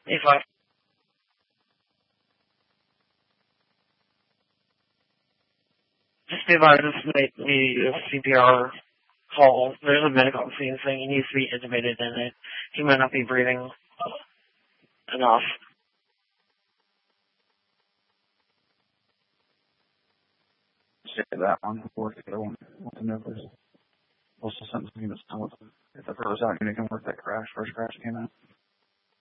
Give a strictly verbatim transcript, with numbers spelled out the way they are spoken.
If I just advise us to make the C P R call. There's a medical scene saying he needs to be intubated in it. He might not be breathing enough. Say that one before I want, want to know if there's postal sentencing units. If the first out unit can work that crash, first crash came out.